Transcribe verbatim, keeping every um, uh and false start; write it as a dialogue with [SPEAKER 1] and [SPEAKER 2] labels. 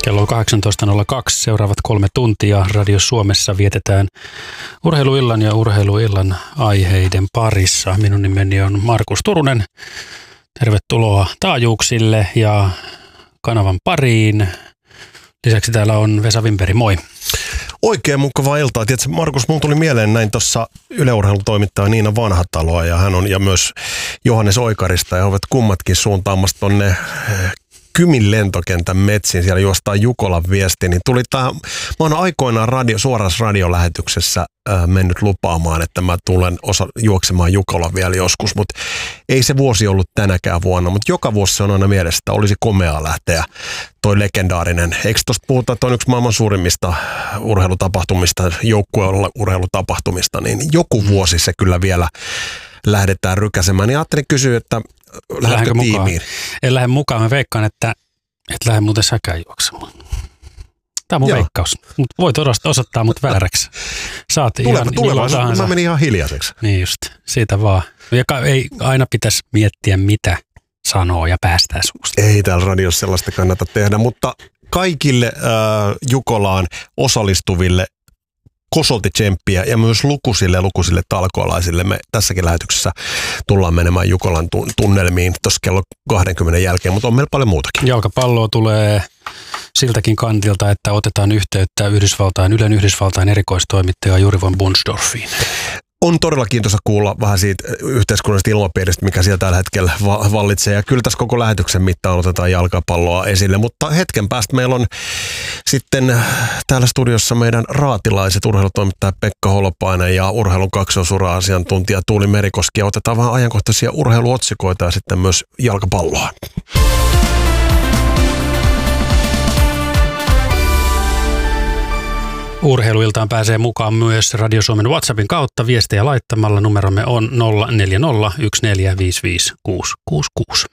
[SPEAKER 1] Kello on kahdeksantoista nolla kaksi. Seuraavat kolme tuntia Radio Suomessa vietetään urheiluillan ja urheiluillan aiheiden parissa. Minun nimeni on Markus Turunen. Tervetuloa taajuuksille ja kanavan pariin. Lisäksi täällä on Vesa Wimperi, moi.
[SPEAKER 2] Oikein mukavaa iltaa. Tiedätkö, Markus, mun tuli mieleen näin tuossa Yle Urheilun toimittaja Niina Vanhataloa ja hän on ja myös Johannes Oikarista ja he ovat kummatkin suuntaamassa tonne Kymin lentokentän metsiin, siellä juostaan Jukolan viesti, niin tuli tää, mä oon aikoinaan radio, suorassa radiolähetyksessä äh, mennyt lupaamaan, että mä tulen osa, juoksemaan Jukolan vielä joskus, mutta ei se vuosi ollut tänäkään vuonna, mutta joka vuosi se on aina mielessä, että olisi komeaa lähteä toi legendaarinen, eikö tuossa puhuta, että on yksi maailman suurimmista urheilutapahtumista, joukkueella urheilutapahtumista, niin joku vuosi se kyllä vielä lähdetään rykäsemään, niin ajattelin kysyä, että lähdekö tiimiin?
[SPEAKER 1] En lähde mukaan. Mä veikkaan, että et lähde muuten säkään juoksemaan. Tämä on mun Joo. veikkaus. Mut voit osoittaa mut vääräksi. Saat
[SPEAKER 2] Tuleva,
[SPEAKER 1] ihan
[SPEAKER 2] tuleva, mä menin ihan hiljaiseksi.
[SPEAKER 1] Niin just, siitä vaan. Ja ei aina pitäisi miettiä, mitä sanoo ja päästää suusta.
[SPEAKER 2] Ei täällä radiossa sellaista kannata tehdä, mutta kaikille äh, Jukolaan osallistuville kosolti tsemppiä ja myös lukuisille ja lukuisille talkoolaisille. Me tässäkin lähetyksessä tullaan menemään Jukolan tunnelmiin tuossa kello kaksikymmentä jälkeen, mutta on meillä paljon muutakin.
[SPEAKER 1] Jalkapalloa tulee siltäkin kantilta, että otetaan yhteyttä Yhdysvaltain, Ylen Yhdysvaltain erikoistoimittaja Juri von Bunsdorfiin.
[SPEAKER 2] On todella kiintoisa kuulla vähän siitä yhteiskunnallisesta ilmapiiristä, mikä siellä tällä hetkellä vallitsee. Ja kyllä tässä koko lähetyksen mittaan otetaan jalkapalloa esille. Mutta hetken päästä meillä on sitten täällä studiossa meidän raatilaiset urheilutoimittaja Pekka Holopainen ja urheilun kaksoisura-asiantuntija Tuuli Merikoski. Ja otetaan vähän ajankohtaisia urheiluotsikoita ja sitten myös jalkapalloa.
[SPEAKER 1] Urheiluiltaan pääsee mukaan myös Radio Suomen WhatsAppin kautta viestejä laittamalla. Numeromme on nolla neljä nolla yksi neljä viisi viisi kuusi kuusi kuusi.